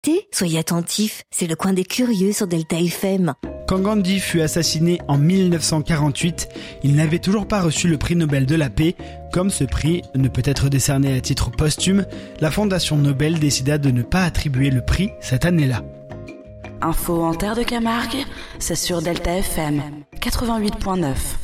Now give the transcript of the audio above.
connectés, soyez attentifs, c'est le coin des curieux sur Delta FM. Quand Gandhi fut assassiné en 1948, il n'avait toujours pas reçu le prix Nobel de la paix. Comme ce prix ne peut être décerné à titre posthume, la Fondation Nobel décida de ne pas attribuer le prix cette année-là. Info en terre de Camargue, c'est sur Delta FM 88.9.